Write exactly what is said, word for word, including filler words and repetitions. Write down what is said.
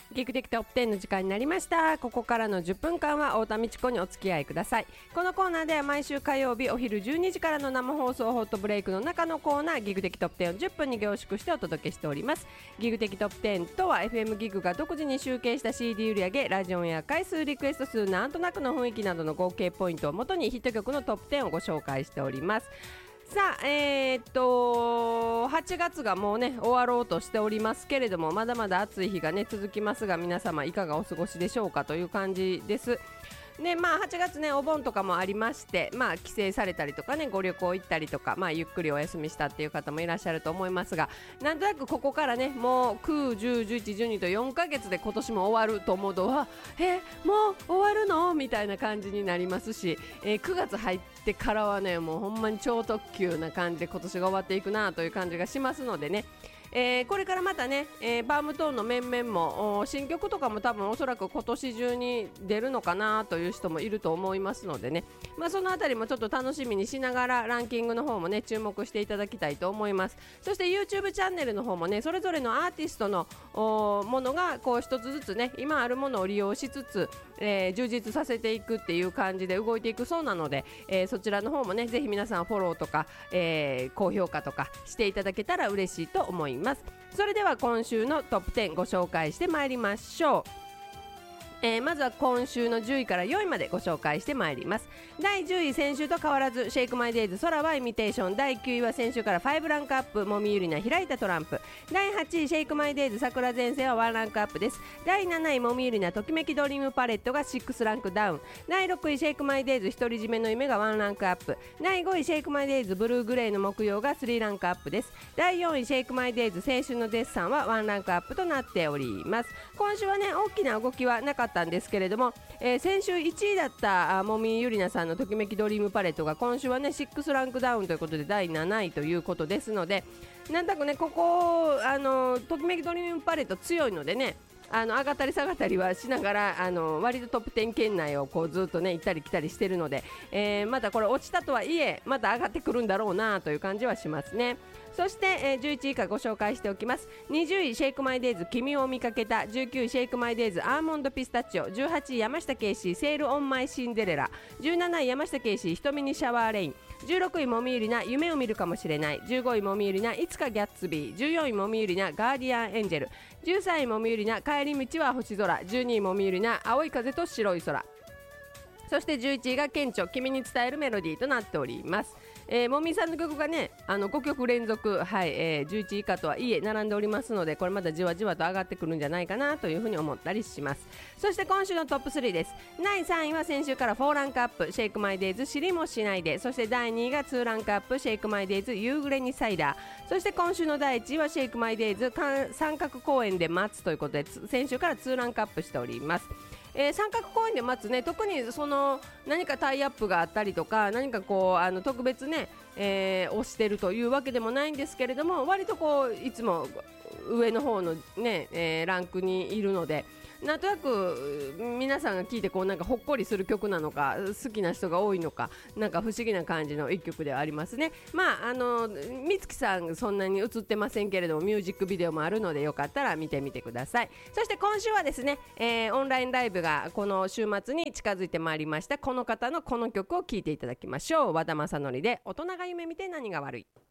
ギグ的トップテンの時間になりました。ここからのじゅっぷんかんは太田美智子にお付き合いください。このコーナーでは毎週火曜日お昼じゅうにじからの生放送ホットブレイクの中のコーナー、ギグ的トップテンをじゅっぷんに凝縮してお届けしております。ギグ的トップテンとは エフエム ギグが独自に集計した シーディー 売上、ラジオンエア回数、リクエスト数、なんとなくの雰囲気などの合計ポイントをもとにヒット曲のトップテンをご紹介しております。さあ、えー、っとはちがつがもうね終わろうとしておりますけれども、まだまだ暑い日がね続きますが、皆様いかがお過ごしでしょうかという感じです。ね、まあはちがつねお盆とかもありまして、まあ帰省されたりとかね、ご旅行行ったりとか、まあゆっくりお休みしたっていう方もいらっしゃると思いますが、なんとなくここからねもうく、じゅう、じゅういち、じゅうにとよんかげつで今年も終わると思うと、わえもう終わるのみたいな感じになりますし、えー、くがつ入ってからはねもうほんまに超特急な感じで今年が終わっていくなという感じがしますのでね、えー、これからまたね、えー、バームトーンの面々も新曲とかも多分おそらく今年中に出るのかなという人もいると思いますのでね、まあ、そのあたりもちょっと楽しみにしながらランキングの方もね注目していただきたいと思います。そして YouTube チャンネルの方もねそれぞれのアーティストのものがこう一つずつね今あるものを利用しつつ、えー、充実させていくっていう感じで動いていくそうなので、えー、そちらの方もねぜひ皆さんフォローとか、えー、高評価とかしていただけたら嬉しいと思います。それでは今週のトップテンご紹介してまいりましょう。えー、まずは今週のじゅういからよいまでご紹介してまいります。だいじゅうい、先週と変わらずシェイクマイデイズ空はイミテーション。だいきゅういは先週からごランクアップ、もみゆりな開いたトランプ。だいはちい、シェイクマイデイズ桜前線はワンランクアップです。だいなない、もみゆりなときめきドリームパレットがろくランクダウン。だいろくい、シェイクマイデイズ独り占めの夢がワンランクアップ。だいごい、シェイクマイデイズブルーグレーの木曜がさんランクアップです。だいよんい、シェイクマイデイズ青春のデッサンはワンランクアップとなっております。今週はね大きな動きはなかったんですけれども、えー、先週いちいだったもみゆりなさんのときめきドリームパレットが今週はねろくランクダウンということでだいなないということですので、なんとなくねここあのときめきドリームパレット強いのでね、あの上がったり下がったりはしながらあの割とトップじゅう圏内をこうずっとね行ったり来たりしてるので、えー、またこれ落ちたとはいえまた上がってくるんだろうなという感じはしますね。そして、えー、じゅういちい以下ご紹介しておきます。にじゅうい、シェイクマイデイズ君を見かけた。じゅうきゅうい、シェイクマイデイズアーモンドピスタチオ。じゅうはちい、山下圭司セールオンマイシンデレラ。じゅうなない、山下圭司瞳にシャワーレイン。じゅうろくい、もみゆりな夢を見るかもしれない。じゅうごい、もみゆりないつかギャッツビー。じゅうよんい、もみゆりなガーディアンエンジェル。じゅうさんい、もみゆりな帰り道は星空。じゅうにい、もみゆりな青い風と白い空。そしてじゅういちいが顕著君に伝えるメロディーとなっております。えー、もみさんの曲がねあのごきょく連続、はいえー、じゅういちい以下とはいえ並んでおりますので、これまたじわじわと上がってくるんじゃないかなというふうに思ったりします。そして今週のトップスリーです。だいさんいは先週からよんランクアップシェイクマイデイズ知りもしないで。そしてだいにいがにランクアップシェイクマイデイズ夕暮れにサイダー。そして今週のだいいちいはシェイクマイデイズ三角公園で待つということで先週からにランクアップしております。えー、三角公園で待つね、特にその何かタイアップがあったりとか何かこうあの特別ね、えー、推してるというわけでもないんですけれども、割とこういつも上の方のね、えー、ランクにいるので、なんとなく皆さんが聴いてこうなんかほっこりする曲なのか好きな人が多いのか、なんか不思議な感じの一曲ではありますね。まああの美月さんそんなに映ってませんけれどもミュージックビデオもあるのでよかったら見てみてください。そして今週はですね、えー、オンラインライブがこの週末に近づいてまいりました。この方のこの曲を聴いていただきましょう。和田正則で大人が夢見て何が悪い。